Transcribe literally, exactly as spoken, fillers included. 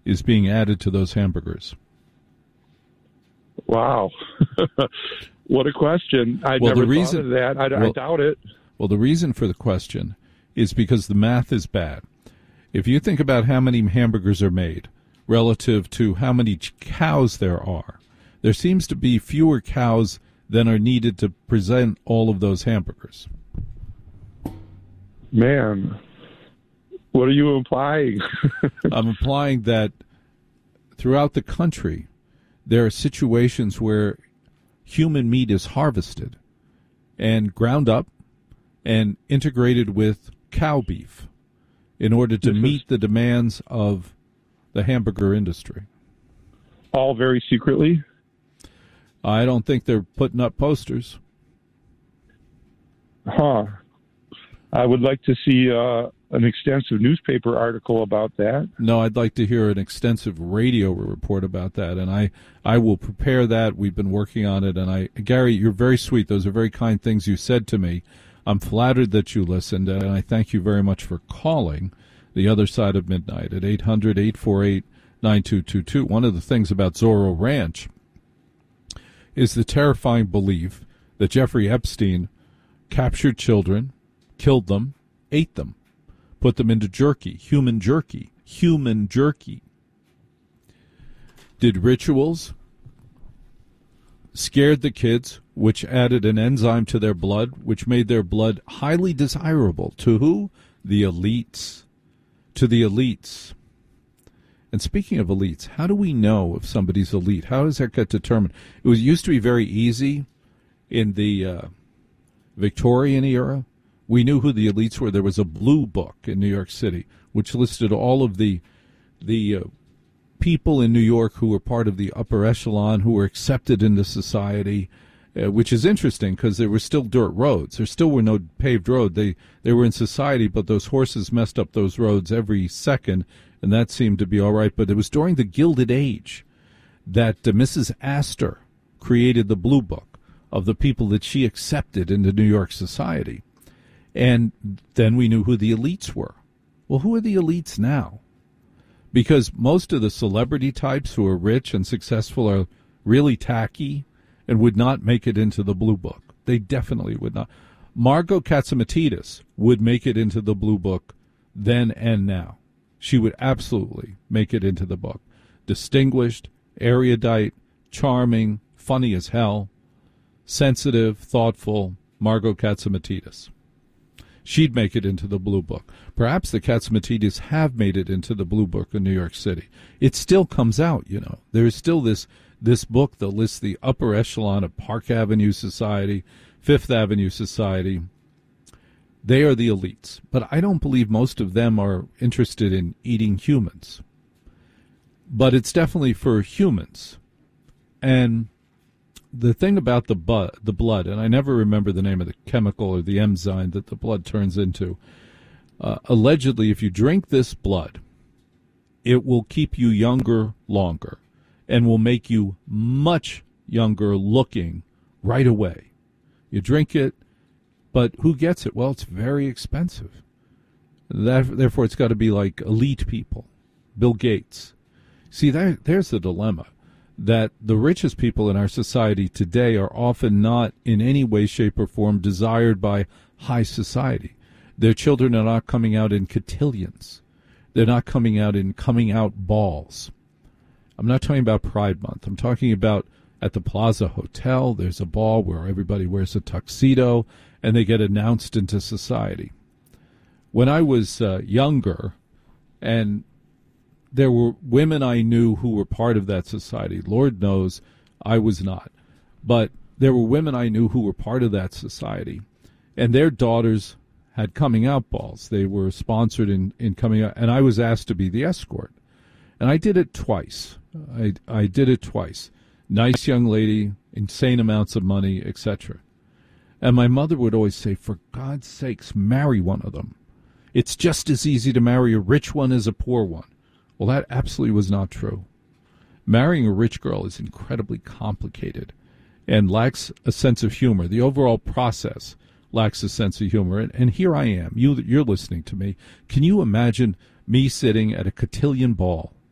is being added to those hamburgers? Wow. What a question. I well, never the reason, thought of that. I, well, I doubt it. Well, the reason for the question is because the math is bad. If you think about how many hamburgers are made relative to how many cows there are, there seems to be fewer cows than are needed to present all of those hamburgers. Man, what are you implying? I'm implying that throughout the country, there are situations where human meat is harvested and ground up and integrated with cow beef in order to meet the demands of the hamburger industry. All very secretly? I don't think they're putting up posters. Huh. I would like to see uh, an extensive newspaper article about that. No, I'd like to hear an extensive radio report about that, and I, I will prepare that. We've been working on it, and I, Gary, you're very sweet. Those are very kind things you said to me. I'm flattered that you listened, and I thank you very much for calling the other side of midnight at eight hundred, eight four eight, nine two two two. One of the things about Zorro Ranch is the terrifying belief that Jeffrey Epstein captured children, killed them, ate them, put them into jerky, human jerky, human jerky. Did rituals, scared the kids, which added an enzyme to their blood, which made their blood highly desirable. To who? The elites. To the elites. And speaking of elites, how do we know if somebody's elite? How does that get determined? It was used to be very easy in the uh, Victorian era. We knew who the elites were. There was a blue book in New York City which listed all of the the uh, people in New York who were part of the upper echelon, who were accepted into society, uh, which is interesting because there were still dirt roads. There still were no paved road. They they were in society, but those horses messed up those roads every second, and that seemed to be all right. But it was during the Gilded Age that uh, Missus Astor created the Blue Book of the people that she accepted into New York society. And then we knew who the elites were. Well, who are the elites now? Because most of the celebrity types who are rich and successful are really tacky and would not make it into the Blue Book. They definitely would not. Margot Katzimatidis would make it into the Blue Book then and now. She would absolutely make it into the book. Distinguished, erudite, charming, funny as hell, sensitive, thoughtful, Margot Katzimatidis. She'd make it into the Blue Book. Perhaps the Katzimatidis have made it into the Blue Book in New York City. It still comes out, you know. There is still this this book that lists the upper echelon of Park Avenue society, Fifth Avenue society. They are the elites. But I don't believe most of them are interested in eating humans. But it's definitely for humans. And the thing about the bu- the blood, and I never remember the name of the chemical or the enzyme that the blood turns into, uh, allegedly if you drink this blood, it will keep you younger longer and will make you much younger looking right away. You drink it, but who gets it? Well, it's very expensive. That, therefore, it's got to be like elite people, Bill Gates. See, there, there's the dilemma. That the richest people in our society today are often not in any way, shape, or form desired by high society. Their children are not coming out in cotillions. They're not coming out in coming out balls. I'm not talking about Pride Month. I'm talking about at the Plaza Hotel, there's a ball where everybody wears a tuxedo and they get announced into society. When I was uh, younger, and there were women I knew who were part of that society. Lord knows I was not. But there were women I knew who were part of that society. And their daughters had coming out balls. They were sponsored in, in coming out. And I was asked to be the escort. And I did it twice. I, I did it twice. Nice young lady, insane amounts of money, et cetera. And my mother would always say, for God's sakes, marry one of them. It's just as easy to marry a rich one as a poor one. Well, that absolutely was not true. Marrying a rich girl is incredibly complicated and lacks a sense of humor. The overall process lacks a sense of humor. And, and here I am. You, you're listening to me. Can you imagine me sitting at a cotillion ball